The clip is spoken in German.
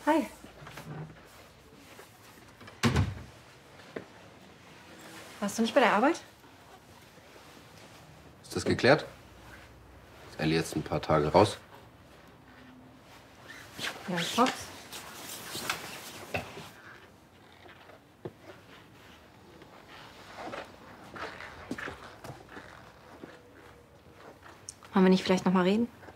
Hi. Warst du nicht bei der Arbeit? Ist das geklärt? Ist Ellie jetzt ein paar Tage raus? Ja, ich hoff's. Wollen wir nicht vielleicht noch mal reden?